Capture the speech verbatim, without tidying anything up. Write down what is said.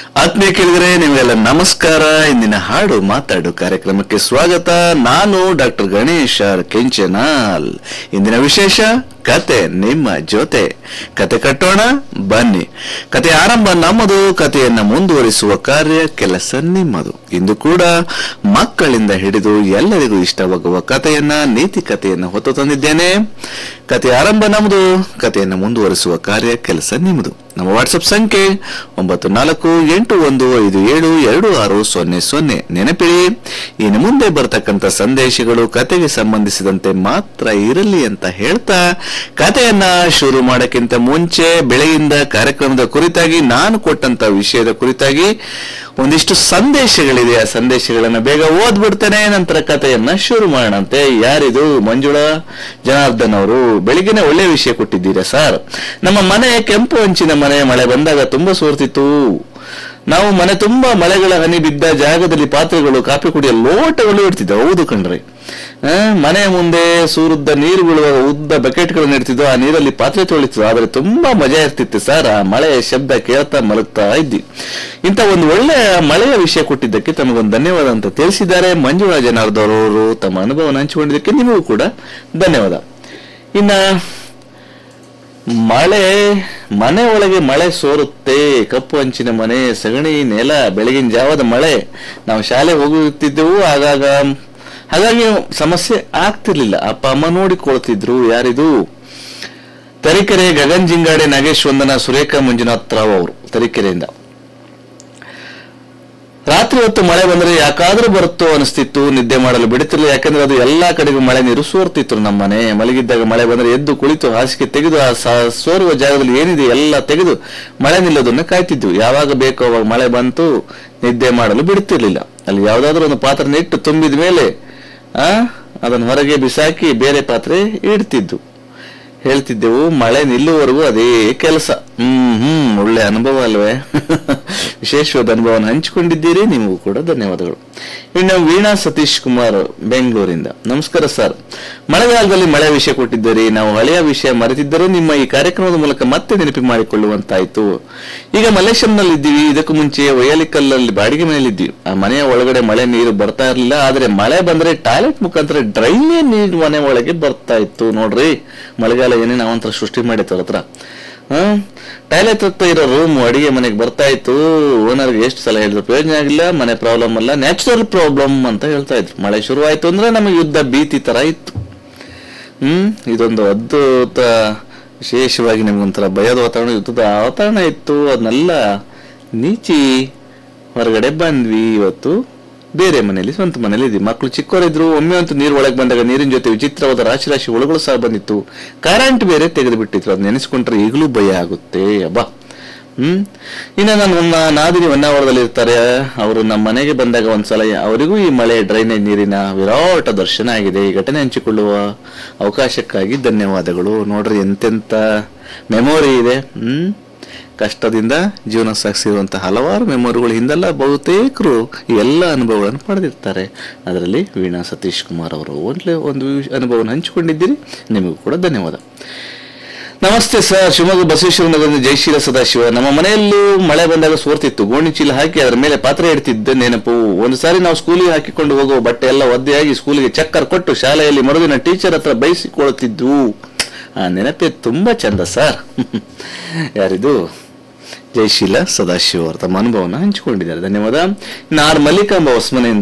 ಆತ್ಮೀಯ ಕೇಳಿದರೆ ನಿಮಗೆಲ್ಲ ನಮಸ್ಕಾರ. ಇಂದಿನ ಹಾಡು ಮಾತಾಡು ಕಾರ್ಯಕ್ರಮಕ್ಕೆ ಸ್ವಾಗತ. ನಾನು ಡಾಕ್ಟರ್ ಗಣೇಶ್ ಕೆಂಚನಾಲ್. ಇಂದಿನ ವಿಶೇಷ ಕತೆ ನಿಮ್ಮ ಜೊತೆ. ಕತೆ ಕಟ್ಟೋಣ ಬನ್ನಿ. ಕತೆ ಆರಂಭ ನಮ್ಮದು, ಕಥೆಯನ್ನ ಮುಂದುವರಿಸುವ ಕಾರ್ಯ ಕೆಲಸ ನಿಮ್ಮದು. ಇಂದು ಕೂಡ ಮಕ್ಕಳಿಂದ ಹಿಡಿದು ಎಲ್ಲರಿಗೂ ಇಷ್ಟವಾಗುವ ಕಥೆಯನ್ನ, ನೀತಿ ಕಥೆಯನ್ನ ಹೊತ್ತು ತಂದಿದ್ದೇನೆ. ಕತೆ ಆರಂಭ ನಮ್ಮದು, ಕಥೆಯನ್ನ ಮುಂದುವರಿಸುವ ಕಾರ್ಯ ಕೆಲಸ ನಿಮ್ಮದು. ನಮ್ಮ ವಾಟ್ಸಪ್ ಸಂಖ್ಯೆ ಒಂಬತ್ತು ನಾಲ್ಕು ಎಂಟು ಒಂದು ಐದು ಏಳು ಎರಡು ಆರು ಸೊನ್ನೆ ಸೊನ್ನೆ. ನೆನಪಿಡಿ, ಇನ್ನು ಮುಂದೆ ಬರ್ತಕ್ಕಂಥ ಸಂದೇಶಗಳು ಕತೆಗೆ ಸಂಬಂಧಿಸಿದಂತೆ ಮಾತ್ರ ಇರಲಿ ಅಂತ ಹೇಳ್ತಾ, ಕಥೆಯನ್ನ ಶುರು ಮಾಡಕ್ಕಿಂತ ಮುಂಚೆ ಬೆಳಗಿಂದ ಕಾರ್ಯಕ್ರಮದ ಕುರಿತಾಗಿ ನಾನು ಕೊಟ್ಟಂತ ವಿಷಯದ ಕುರಿತಾಗಿ ಒಂದಿಷ್ಟು ಸಂದೇಶಗಳಿದೆ. ಆ ಸಂದೇಶಗಳನ್ನ ಬೇಗ ಓದ್ಬಿಡ್ತೇನೆ, ನಂತರ ಕಥೆಯನ್ನ ಶುರು ಮಾಡೋಣಂತೆ. ಯಾರಿದು? ಮಂಜುಳಾ ಜನಾರ್ದನ್ ಅವರು. ಬೆಳಿಗ್ಗೆನೆ ಒಳ್ಳೆ ವಿಷಯ ಕೊಟ್ಟಿದ್ದೀರಾ ಸರ್. ನಮ್ಮ ಮನೆ ಕೆಂಪು ಹಂಚಿನ ಮನೆ, ಮಳೆ ಬಂದಾಗ ತುಂಬಾ ಸೋರ್ತಿತ್ತು. ನಾವು ಮನೆ ತುಂಬಾ ಮಳೆಗಳ ಹನಿ ಬಿದ್ದ ಜಾಗದಲ್ಲಿ ಪಾತ್ರೆಗಳು, ಕಾಫಿ ಕುಡಿಯ ಲೋಟಗಳು ಇಡ್ತಿದ್ದೆ. ಹೌದು ಕಣ್ರಿ, ಮನೆ ಮುಂದೆ ಸೂರುದ್ದ ನೀರು ಬೀಳುವಾಗ ಉದ್ದ ಬಕೆಟ್ಗಳನ್ನು ಇಡ್ತಿದ್ವು. ಆ ನೀರಲ್ಲಿ ಪಾತ್ರೆ ತೊಳಿತಿದ್ವು. ಆದ್ರೆ ತುಂಬಾ ಮಜಾ ಇರ್ತಿತ್ತು ಸರ್. ಆ ಮಳೆ ಶಬ್ದ ಕೇಳ್ತಾ ಮಲಗ್ತಾ ಇದ್ವಿ. ಇಂಥ ಒಂದು ಒಳ್ಳೆ ಮಳೆಯ ವಿಷಯ ಕೊಟ್ಟಿದ್ದಕ್ಕೆ ತಮಗೊಂದು ಧನ್ಯವಾದ ಅಂತ ತಿಳಿಸಿದ್ದಾರೆ ಮಂಜುಳಾ ಜನಾರ್ದನ್ ಅವರು. ತಮ್ಮ ಅನುಭವನ ಹಂಚಿಕೊಂಡಿದ್ದಕ್ಕೆ ನಿಮಗೂ ಕೂಡ ಧನ್ಯವಾದ. ಇನ್ನ ಮಳೆ, ಮನೆ ಒಳಗೆ ಮಳೆ ಸೋರುತ್ತೆ. ಕಪ್ಪು ಹಂಚಿನ ಮನೆ, ಸಗಣಿ ನೆಲ, ಬೆಳಗಿನ ಜಾವದ ಮಳೆ. ನಾವು ಶಾಲೆ ಹೋಗುತ್ತಿದ್ದೆವು. ಆಗಾಗ ಹಾಗಾಗಿ ಸಮಸ್ಯೆ ಆಗ್ತಿರ್ಲಿಲ್ಲ. ಅಪ್ಪ ಅಮ್ಮ ನೋಡಿಕೊಳ್ತಿದ್ರು. ಯಾರಿದು? ತರೀಕೆರೆ ಗಗನ್ ಜಿಂಗಾಡೆ, ನಾಗೇಶ್ ವಂದನ, ಸುರೇಖಾ ಮಂಜುನಾಥ್ ರಾವ್ ಅವರು ತರೀಕೆರೆಯಿಂದ. ರಾತ್ರಿ ಹೊತ್ತು ಮಳೆ ಬಂದ್ರೆ ಯಾಕಾದ್ರೂ ಬರುತ್ತೋ ಅನಿಸ್ತಿತ್ತು. ನಿದ್ದೆ ಮಾಡಲು ಬಿಡುತ್ತಿರಲಿಲ್ಲ. ಯಾಕಂದ್ರೆ ಅದು ಎಲ್ಲಾ ಕಡೆಗೂ ಮಳೆ ನೀರು ಸೋರ್ತಿತ್ತು. ನಮ್ಮ ಮನೆ ಮಲಗಿದ್ದಾಗ ಮಳೆ ಬಂದ್ರೆ ಎದ್ದು ಕುಳಿತು ಹಾಸಿಗೆ ತೆಗೆದು ಆ ಸೋರುವ ಜಾಗದಲ್ಲಿ ಏನಿದೆ ಎಲ್ಲ ತೆಗೆದು ಮಳೆ ನಿಲ್ಲೋದನ್ನ ಕಾಯ್ತಿದ್ವು. ಯಾವಾಗ ಬೇಕೋ ಅವಾಗ ಮಳೆ ಬಂತು, ನಿದ್ದೆ ಮಾಡಲು ಬಿಡುತ್ತಿರ್ಲಿಲ್ಲ. ಅಲ್ಲಿ ಯಾವ್ದಾದ್ರು ಒಂದು ಪಾತ್ರೆ ಇಟ್ಟು ತುಂಬಿದ ಮೇಲೆ ಆ ಅದನ್ನು ಹೊರಗೆ ಬಿಸಾಕಿ ಬೇರೆ ಪಾತ್ರೆ ಇಡ್ತಿದ್ದು. ಹೇಳ್ತಿದ್ದೆವು, ಮಳೆ ನಿಲ್ಲುವವರೆಗೂ ಅದೇ ಕೆಲಸ. ಹ್ಮ್ ಹ್ಮ್ ಒಳ್ಳೆ ಅನುಭವ ಅಲ್ವೇ? ವಿಶೇಷವಾದ ಅನುಭವನ ಹಂಚಿಕೊಂಡಿದ್ದೀರಿ. ನಿಮಗೂ ಕೂಡ ಧನ್ಯವಾದಗಳು. ಇನ್ನು ವೀಣಾ ಸತೀಶ್ ಕುಮಾರ್ ಬೆಂಗಳೂರಿಂದ. ನಮಸ್ಕಾರ ಸರ್. ಮಳೆಗಾಲದಲ್ಲಿ ಮಳೆ ವಿಷಯ ಕೊಟ್ಟಿದ್ದೀರಿ. ನಾವು ಹಳೆಯ ವಿಷಯ ಮರೆತಿದ್ದರೂ ನಿಮ್ಮ ಈ ಕಾರ್ಯಕ್ರಮದ ಮೂಲಕ ಮತ್ತೆ ನೆನಪು ಮಾಡಿಕೊಳ್ಳುವಂತಾಯ್ತು. ಈಗ ಮಲೇಷಿಯಂನಲ್ಲಿ ಇದ್ದೀವಿ. ಇದಕ್ಕೂ ಮುಂಚೆ ವಯಲಿಕಲ್ಲಲ್ಲಿ ಬಾಡಿಗೆ ಮನೆಯಲ್ಲಿದ್ದೀವಿ. ಆ ಮನೆಯ ಒಳಗಡೆ ಮಳೆ ನೀರು ಬರ್ತಾ ಇರಲಿಲ್ಲ. ಆದ್ರೆ ಮಳೆ ಬಂದ್ರೆ ಟಾಯ್ಲೆಟ್ ಮುಖಾಂತರ ಡ್ರೈನೇ ನೀರು ಮನೆ ಒಳಗೆ ಬರ್ತಾ ಇತ್ತು. ನೋಡ್ರಿ, ಮಳೆಗಾಲ ಏನೇನು ಅವಂತರ ಸೃಷ್ಟಿ ಮಾಡಿತ್ತು ಹತ್ರ. ಹ್ಮ್ ಟಾಯ್ಲೆಟ್ ಹತ್ರ ಇರೋ ರೂಮ್ ಅಡಿಗೆ ಮನೆಗೆ ಬರ್ತಾ ಇತ್ತು. ಓನರ್ಗೆ ಎಷ್ಟು ಸಲ ಹೇಳಿದ್ರು ಪ್ರಯೋಜನ ಆಗಿಲ್ಲ. ಮನೆ ಪ್ರಾಬ್ಲಮ್ ಅಲ್ಲ, ನ್ಯಾಚುರಲ್ ಪ್ರಾಬ್ಲಮ್ ಅಂತ ಹೇಳ್ತಾ ಇದ್ರು. ಮಳೆ ಶುರು ಆಯ್ತು ಅಂದ್ರೆ ನಮಗೆ ಯುದ್ಧ ಭೀತಿ ತರ ಇತ್ತು. ಹ್ಮ್ ಇದೊಂದು ಅದ್ಭುತ, ವಿಶೇಷವಾಗಿ ನಿಮ್ಗೊಂಥರ ಭಯದ ವಾತಾವರಣ, ಯುದ್ಧದ ವಾತಾವರಣ ಇತ್ತು. ಅದನ್ನೆಲ್ಲ ನೀಚಿ ಹೊರಗಡೆ ಬಂದ್ವಿ. ಇವತ್ತು ಬೇರೆ ಮನೆಯಲ್ಲಿ, ಸ್ವಂತ ಮನೇಲಿ ಇದ್ವಿ. ಮಕ್ಕಳು ಚಿಕ್ಕವರಿದ್ರು. ಒಮ್ಮೆ ಅಂತೂ ನೀರು ಒಳಗೆ ಬಂದಾಗ ನೀರಿನ ಜೊತೆ ವಿಚಿತ್ರವಾದ ರಾಶಿ ರಾಶಿ ಹುಳುಗಳು ಸಹ ಬಂದಿತ್ತು. ಕರೆಂಟ್ ಬೇರೆ ತೆಗೆದು ಬಿಟ್ಟಿದ್ರು. ಅದ್ ನೆನೆಸ್ಕೊಂಡ್ರೆ ಈಗಲೂ ಭಯ ಆಗುತ್ತೆ. ಅಬ್ಬಾ. ಹ್ಮ್ ಇನ್ನು ನನ್ನ ನಾದಿನಿ ಹೊನ್ನಾವರದಲ್ಲಿ ಇರ್ತಾರೆ. ಅವರು ನಮ್ಮ ಮನೆಗೆ ಬಂದಾಗ ಒಂದ್ಸಲ ಅವರಿಗೂ ಈ ಮಳೆ ಡ್ರೈನೇಜ್ ನೀರಿನ ವಿರಾಟ ದರ್ಶನ ಆಗಿದೆ. ಈ ಘಟನೆ ಹಂಚಿಕೊಳ್ಳುವ ಅವಕಾಶಕ್ಕಾಗಿ ಧನ್ಯವಾದಗಳು. ನೋಡ್ರಿ ಎಂತೆಂತ ಮೆಮೊರಿ ಇದೆ. ಹ್ಮ್ ಕಷ್ಟದಿಂದ ಜೀವನ ಸಾಗಿಸಿರುವಂತಹ ಹಲವಾರು ಮೆಮೊರಿಗಳು ಹಿಂದೆಲ್ಲ ಬಹುತೇಕರು ಈ ಎಲ್ಲ ಅನುಭವಗಳನ್ನು ಪಡೆದಿರ್ತಾರೆ. ಅದರಲ್ಲಿ ವೀಣಾ ಸತೀಶ್ ಕುಮಾರ್ ಅವರು ಒಳ್ಳೆ ಒಂದು ಅನುಭವವನ್ನು ಹಂಚಿಕೊಂಡಿದ್ದೀರಿ. ನಿಮಗೂ ಕೂಡ ಧನ್ಯವಾದ. ನಮಸ್ತೆ ಸರ್. ಶಿವಮೊಗ್ಗ ಬಸವೇಶ್ವರ ನಗರದ ಜಯಶೀಲ ಸದಾಶಿವ. ನಮ್ಮ ಮನೆಯಲ್ಲೂ ಮಳೆ ಬಂದಾಗ ಸೋರ್ತಿತ್ತು. ಗೋಣಿ ಚೀಲ ಹಾಕಿ ಅದರ ಮೇಲೆ ಪಾತ್ರೆ ಇಡ್ತಿದ್ದ ನೆನಪು. ಒಂದು ಸಾರಿ ನಾವು ಸ್ಕೂಲಿಗೆ ಹಾಕಿಕೊಂಡು ಹೋಗುವ ಬಟ್ಟೆ ಎಲ್ಲ ಒದ್ದೆಯಾಗಿ ಸ್ಕೂಲಿಗೆ ಚಕ್ಕರ್ ಕೊಟ್ಟು ಶಾಲೆಯಲ್ಲಿ ಮರುದಿನ ಟೀಚರ್ ಹತ್ರ ಬಯಸಿಕೊಳ್ಳುತ್ತಿದ್ವು. ಆ ನೆನಪೇ ತುಂಬಾ ಚಂದ ಸರ್. ಯಾರಿದು? ಜಯಶೀಲ ಸದಾಶಿವ ಅವರು ತಮ್ಮ ಅನುಭವನ ಹಂಚಿಕೊಂಡಿದ್ದಾರೆ. ಧನ್ಯವಾದ. ನಾರ್ ಮಲ್ಲಿಕಾಂಬ ಹೊಸಮನೆಯಿಂದ